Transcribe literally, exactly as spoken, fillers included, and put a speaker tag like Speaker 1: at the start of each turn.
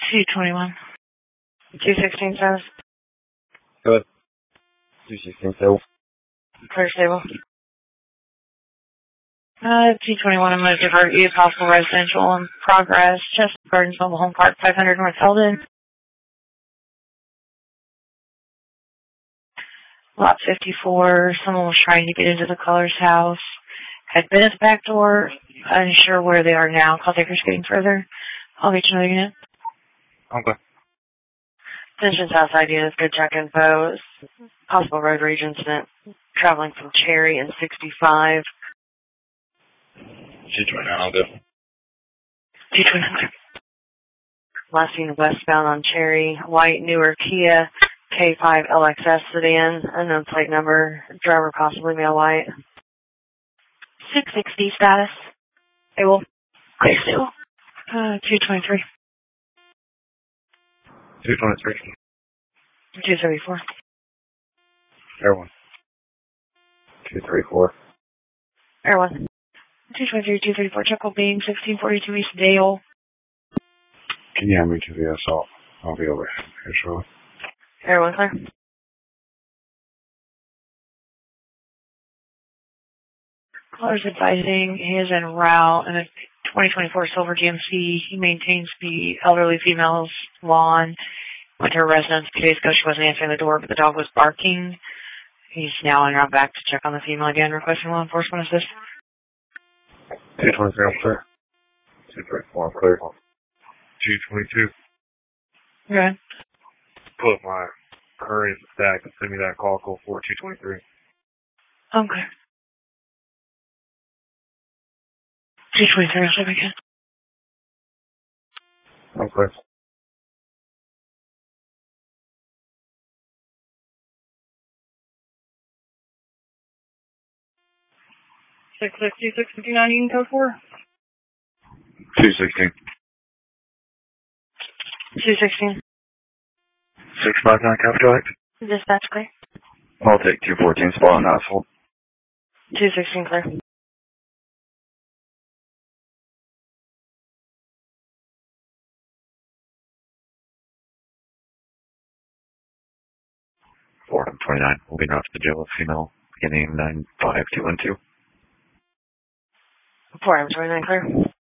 Speaker 1: two twenty-one. two sixteen says.
Speaker 2: Good. two sixteen stable.
Speaker 1: Clear stable. Uh, two twenty-one, I'm going to divert you. Possible residential in progress. Chestnut Gardens Mobile Home Park, five hundred North Eldon. Lot fifty-four. Someone was trying to get into the Colors house. Had been at the back door. Unsure where they are now. Call takers getting further. I'll get you another unit.
Speaker 2: Okay.
Speaker 1: Tensions house I D is good check info. Possible road rage incident. Traveling from Cherry and sixty-five.
Speaker 2: two twenty-nine, I'll go.
Speaker 1: two twenty-nine. Last seen westbound on Cherry. White, newer Kia K five L X S sedan. Unknown plate number. Driver possibly male white. six sixty status. Stable. Clear stable. Uh, two twenty-three.
Speaker 2: two twenty-three.
Speaker 1: two thirty-four.
Speaker 2: Air one. two thirty-four.
Speaker 1: Air one. two twenty-three, two thirty-four. Chuckle Beam, sixteen forty-two East Dale.
Speaker 2: Can you hand me to the assault? I'll be over here shortly.
Speaker 1: Air one clear. Caller's advising he is en route in a twenty twenty-four Silver G M C. He maintains the elderly female's lawn. Went to her residence two days ago. She wasn't answering the door, but the dog was barking. He's now en route back to check on the female again, requesting law enforcement assist.
Speaker 2: two twenty-three, I'm clear. two thirty-four, I'm clear. two twenty-two.
Speaker 1: Okay.
Speaker 2: Put my current stack and send me that call, call for two twenty-three.
Speaker 1: Okay. two twenty-three, I'll check again.
Speaker 2: I'm clear.
Speaker 1: six six two six five nine, you can code for?
Speaker 2: two sixteen.
Speaker 1: two sixteen.
Speaker 2: six five nine, capital X.
Speaker 1: Dispatch clear.
Speaker 2: I'll take two fourteen, spot on asphalt.
Speaker 1: two sixteen clear.
Speaker 2: four twenty-nine, moving out to the jail with female, beginning nine five two one two.
Speaker 1: four twenty-nine clear.